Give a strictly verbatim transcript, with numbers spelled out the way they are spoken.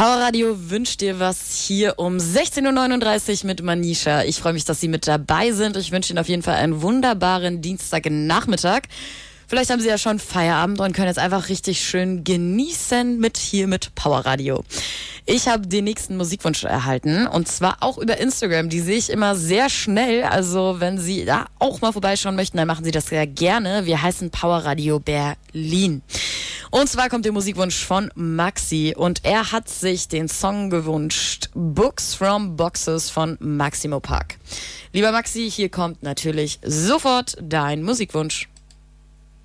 Powerradio wünscht dir was hier um sechzehn Uhr neununddreißig mit Manisha. Ich freue mich, dass Sie mit dabei sind. Ich wünsche Ihnen auf jeden Fall einen wunderbaren Dienstagnachmittag. Vielleicht haben Sie ja schon Feierabend und können jetzt einfach richtig schön genießen mit hier mit Powerradio. Ich habe den nächsten Musikwunsch erhalten und zwar auch über Instagram. Die sehe ich immer sehr schnell. Also wenn Sie da auch mal vorbeischauen möchten, dann machen Sie das sehr gerne. Wir heißen Powerradio Berlin. Und zwar kommt der Musikwunsch von Maxi und er hat sich den Song gewünscht, Books from Boxes von Maximo Park. Lieber Maxi, hier kommt natürlich sofort dein Musikwunsch.